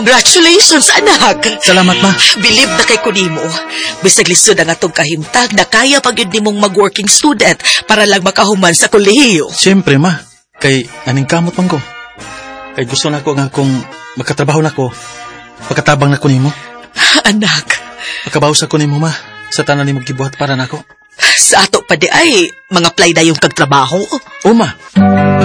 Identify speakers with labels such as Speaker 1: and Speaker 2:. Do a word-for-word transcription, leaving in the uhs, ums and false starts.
Speaker 1: Congratulations, anak.
Speaker 2: Salamat, ma.
Speaker 1: Believe na kay kunimo. Bisag lisod ang atong kahimtag na kaya pag yun nimong mag-working student para lang makahuman sa kolehiyo.
Speaker 2: Siyempre, ma. Kay aning kamot man ko. Kay gusto na ko nga kung magkatrabaho na ko, pagkatabang na ko nimo.
Speaker 1: Anak.
Speaker 2: Pagkabaw sa ko nimo, ma. Sa tanan nimo gibuhat para nako.
Speaker 1: Sa ato pa di ay, mga play na yung kagtrabaho.
Speaker 2: O, ma.